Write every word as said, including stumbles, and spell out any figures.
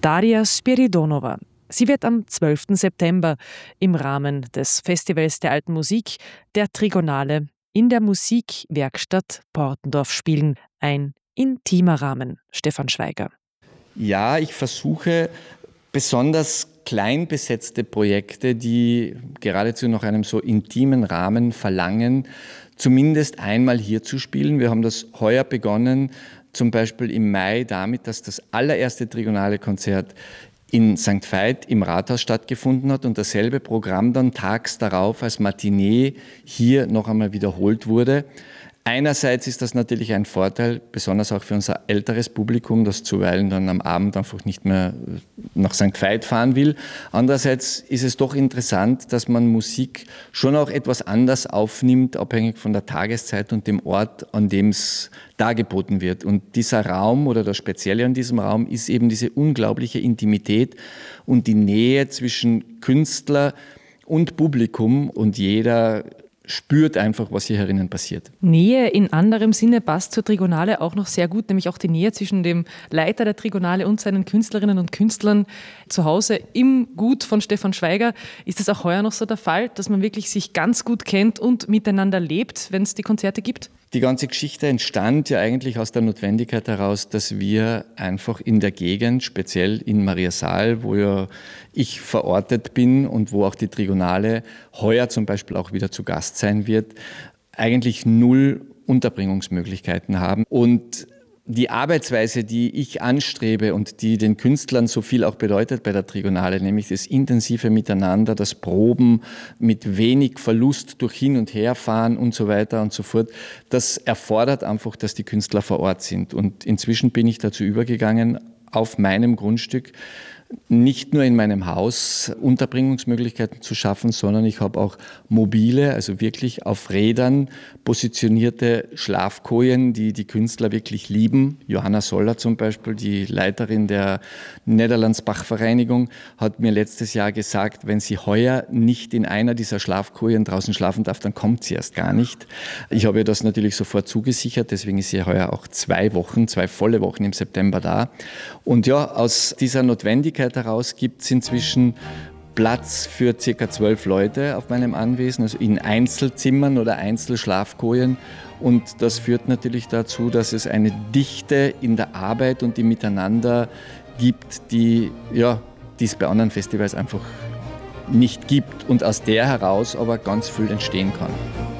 Daria Spiridonova. Sie wird am zwölften September im Rahmen des Festivals der Alten Musik der Trigonale in der Musikwerkstatt Portendorf spielen. Ein intimer Rahmen, Stefan Schweiger. Ja, ich versuche besonders klein besetzte Projekte, die geradezu nach einem so intimen Rahmen verlangen, zumindest einmal hier zu spielen. Wir haben das heuer begonnen, zum Beispiel im Mai damit, dass das allererste trigonale Konzert in Sankt Veit im Rathaus stattgefunden hat und dasselbe Programm dann tags darauf als Matinee hier noch einmal wiederholt wurde. Einerseits ist das natürlich ein Vorteil, besonders auch für unser älteres Publikum, das zuweilen dann am Abend einfach nicht mehr nach Sankt Veit fahren will. Andererseits ist es doch interessant, dass man Musik schon auch etwas anders aufnimmt, abhängig von der Tageszeit und dem Ort, an dem es dargeboten wird. Und dieser Raum oder das Spezielle an diesem Raum ist eben diese unglaubliche Intimität und die Nähe zwischen Künstler und Publikum, und jeder spürt einfach, was hier herinnen passiert. Nähe in anderem Sinne passt zur Trigonale auch noch sehr gut, nämlich auch die Nähe zwischen dem Leiter der Trigonale und seinen Künstlerinnen und Künstlern zu Hause im Gut von Stefan Schweiger. Ist das auch heuer noch so der Fall, dass man wirklich sich ganz gut kennt und miteinander lebt, wenn es die Konzerte gibt? Die ganze Geschichte entstand ja eigentlich aus der Notwendigkeit heraus, dass wir einfach in der Gegend, speziell in Mariasaal, wo ja ich verortet bin und wo auch die Trigonale heuer zum Beispiel auch wieder zu Gast sein wird, eigentlich null Unterbringungsmöglichkeiten haben. Und die Arbeitsweise, die ich anstrebe und die den Künstlern so viel auch bedeutet bei der Trigonale, nämlich das intensive Miteinander, das Proben mit wenig Verlust durch Hin- und Herfahren und so weiter und so fort, das erfordert einfach, dass die Künstler vor Ort sind. Und inzwischen bin ich dazu übergegangen, auf meinem Grundstück nicht nur in meinem Haus Unterbringungsmöglichkeiten zu schaffen, sondern ich habe auch mobile, also wirklich auf Rädern positionierte Schlafkojen, die die Künstler wirklich lieben. Johanna Soller zum Beispiel, die Leiterin der Netherlands Bach-Vereinigung, hat mir letztes Jahr gesagt, wenn sie heuer nicht in einer dieser Schlafkojen draußen schlafen darf, dann kommt sie erst gar nicht. Ich habe ihr das natürlich sofort zugesichert, deswegen ist sie heuer auch zwei Wochen, zwei volle Wochen im September da. Und ja, aus dieser Notwendigkeit heraus gibt es inzwischen Platz für circa zwölf Leute auf meinem Anwesen, also in Einzelzimmern oder Einzelschlafkojen. Und das führt natürlich dazu, dass es eine Dichte in der Arbeit und im Miteinander gibt, die ja, die es bei anderen Festivals einfach nicht gibt und aus der heraus aber ganz viel entstehen kann.